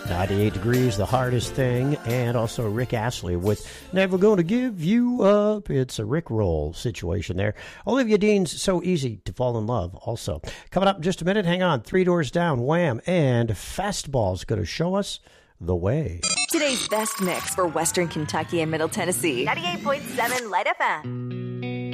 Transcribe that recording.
98 Degrees, The Hardest Thing, and also Rick Astley with Never Gonna Give You Up. It's a Rick roll situation there. Olivia Dean's So Easy to Fall in Love also. Coming up in just a minute, hang on, Three Doors Down, Wham, and Fastball's going to show us the way. Today's best mix for Western Kentucky and Middle Tennessee. 98.7 Light FM.